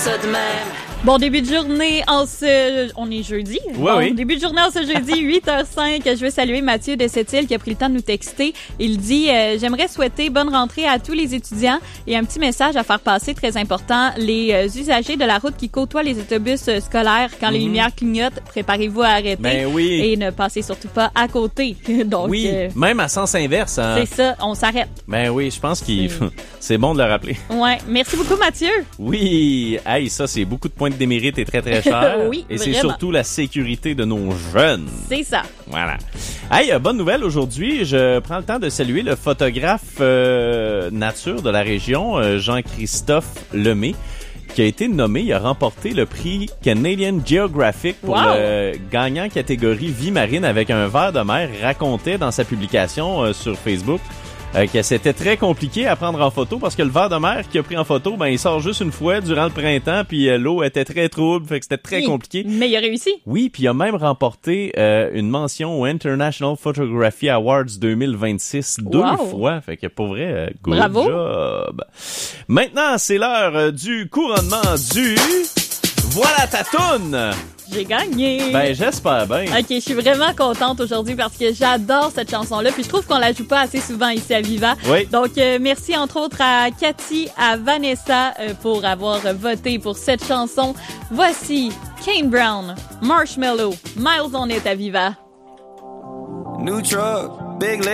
ça de même. Bon début de journée on est jeudi. Oui. Début de journée en ce jeudi, 8h05. Je veux saluer Mathieu de Sept-Îles qui a pris le temps de nous texter. Il dit j'aimerais souhaiter bonne rentrée à tous les étudiants et un petit message à faire passer très important. Les usagers de la route qui côtoient les autobus scolaires quand les lumières clignotent, préparez-vous à arrêter. Ben oui. Et ne passez surtout pas à côté. Donc Oui, même à sens inverse. Hein. c'est ça, on s'arrête. Ben oui, je pense qu'il c'est bon de le rappeler. Ouais, merci beaucoup Mathieu. Oui, hey, ça c'est beaucoup de points de démérite et très très cher. Oui, et c'est vraiment. surtout la sécurité de nos jeunes. C'est ça. Voilà. Hey, bonne nouvelle aujourd'hui. Je prends le temps de saluer le photographe nature de la région, Jean-Christophe Lemay, qui a été nommé. Il a remporté le prix Canadian Geographic pour le gagnant catégorie vie marine avec un ver de mer. Racontait dans sa publication sur Facebook que c'était très compliqué à prendre en photo parce que le ver de mer qu'il a pris en photo, ben il sort juste une fois durant le printemps, puis l'eau était très trouble, fait que c'était très compliqué. Mais il a réussi. Oui, puis il a même remporté une mention au International Photography Awards 2026 deux fois, fait que pour vrai, good Bravo. job. Maintenant, c'est l'heure du couronnement du Voilà ta toune. J'ai gagné. Ben j'espère bien. OK, je suis vraiment contente aujourd'hui parce que j'adore cette chanson-là. Puis je trouve qu'on la joue pas assez souvent ici à Viva. Oui. Donc, merci entre autres à Cathy, à Vanessa pour avoir voté pour cette chanson. Voici Kane Brown, Marshmello, Miles on It à Viva. New truck, big